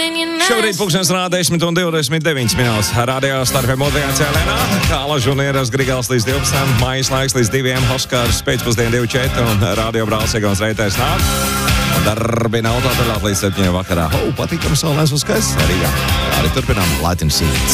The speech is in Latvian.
Šobrīd pulkstenis rāda 10:29 minūtes. Radio starpiem otrajā cēlienā. Kāla žurnieras Grigals līdz 12, mājas laiks līdz 2, Oskars pēcpusdien 2:4 un radio brālis Egons Reitais nāk. Darbi nav tā tālāk līdz 7 vakarā. Patīkam saulēs uz skaists Rīgā. Arī turpinām Latin Seeds.